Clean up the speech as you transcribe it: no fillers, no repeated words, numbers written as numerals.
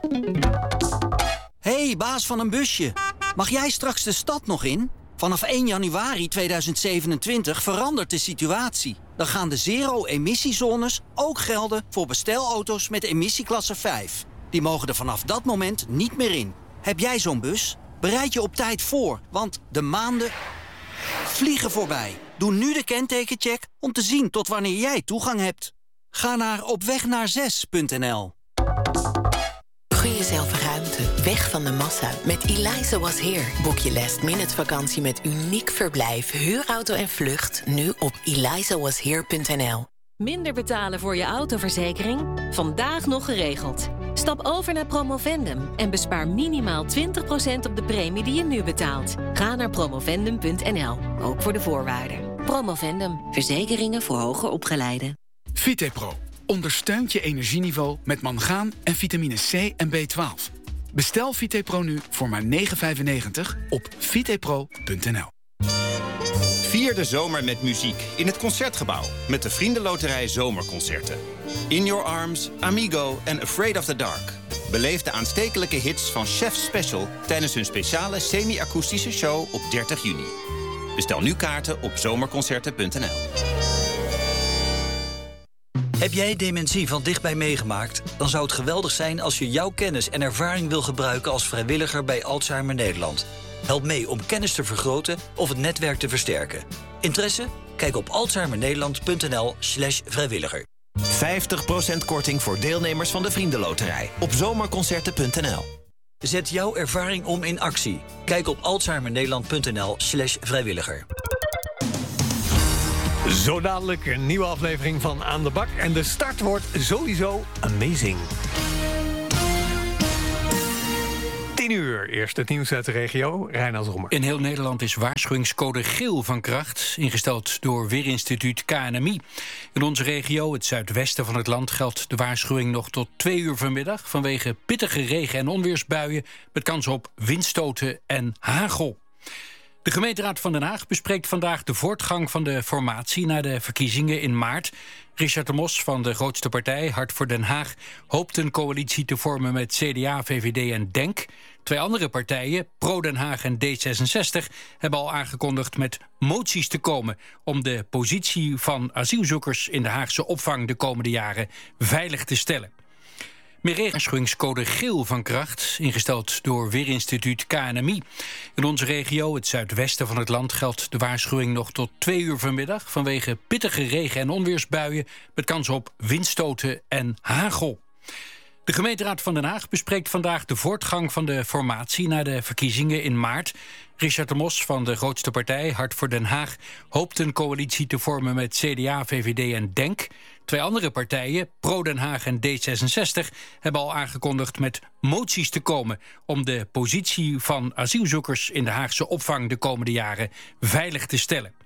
Hey, baas van een busje. Mag jij straks de stad nog in? Vanaf 1 januari 2027 verandert de situatie. Dan gaan de zero-emissiezones ook gelden voor bestelauto's met emissieklasse 5. Die mogen er vanaf dat moment niet meer in. Heb jij zo'n bus? Bereid je op tijd voor, want de maanden vliegen voorbij. Doe nu de kentekencheck om te zien tot wanneer jij toegang hebt. Ga naar opwegnaarzes.nl. Gun jezelf ruimte, weg van de massa. Met Eliza Was Here boek je last-minute vakantie met uniek verblijf, huurauto en vlucht nu op elizawasheere.nl. Minder betalen voor je autoverzekering? Vandaag nog geregeld. Stap over naar Promovendum en bespaar minimaal 20% op de premie die je nu betaalt. Ga naar promovendum.nl, ook voor de voorwaarden. Promovendum, verzekeringen voor hoger opgeleiden. Vitepro ondersteunt je energieniveau met mangaan en vitamine C en B12. Bestel Vitepro nu voor maar €9,95 op vitepro.nl. Vier de zomer met muziek in het Concertgebouw met de Vriendenloterij Zomerconcerten. In Your Arms, Amigo en Afraid of the Dark. Beleef de aanstekelijke hits van Chef Special tijdens hun speciale semi-akoestische show op 30 juni. Bestel nu kaarten op zomerconcerten.nl. Heb jij dementie van dichtbij meegemaakt? Dan zou het geweldig zijn als je jouw kennis en ervaring wil gebruiken als vrijwilliger bij Alzheimer Nederland. Help mee om kennis te vergroten of het netwerk te versterken. Interesse? Kijk op alzheimernederland.nl/vrijwilliger. 50% korting voor deelnemers van de Vriendenloterij op zomerconcerten.nl. Zet jouw ervaring om in actie. Kijk op alzheimernederland.nl/vrijwilliger. Zo dadelijk een nieuwe aflevering van Aan de Bak. En de start wordt sowieso amazing. 10:00, eerst het nieuws uit de regio. Reinoud Roemer. In heel Nederland is waarschuwingscode geel van kracht, ingesteld door Weerinstituut KNMI. In onze regio, het zuidwesten van het land, geldt de waarschuwing nog tot 2:00 vanmiddag vanwege pittige regen- en onweersbuien met kans op windstoten en hagel. De gemeenteraad van Den Haag bespreekt vandaag de voortgang van de formatie na de verkiezingen in maart. Richard de Mos van de grootste partij, Hart voor Den Haag, hoopt een coalitie te vormen met CDA, VVD en DENK. 2 andere partijen, Pro Den Haag en D66, hebben al aangekondigd met moties te komen om de positie van asielzoekers in de Haagse opvang de komende jaren veilig te stellen. Meer waarschuwingscode geel van kracht, ingesteld door Weerinstituut KNMI. In onze regio, het zuidwesten van het land, geldt de waarschuwing nog tot 2:00 vanmiddag vanwege pittige regen- en onweersbuien met kans op windstoten en hagel. De gemeenteraad van Den Haag bespreekt vandaag de voortgang van de formatie na de verkiezingen in maart. Richard de Mos van de grootste partij, Hart voor Den Haag, hoopt een coalitie te vormen met CDA, VVD en DENK. 2 andere partijen, Pro Den Haag en D66, hebben al aangekondigd met moties te komen om de positie van asielzoekers in de Haagse opvang de komende jaren veilig te stellen.